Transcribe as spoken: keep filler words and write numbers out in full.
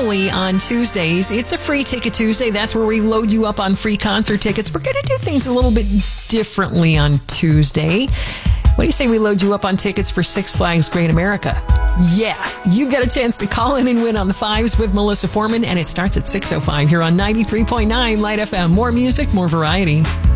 normally on Tuesdays, it's a free ticket Tuesday. That's where we load you up on free concert tickets. We're going to do things a little bit differently on Tuesday. What do you say we load you up on tickets for Six Flags Great America? Yeah, you've got a chance to call in and win on the fives with Melissa Foreman, and it starts at six oh five here on ninety-three point nine Light F M. More music, more variety.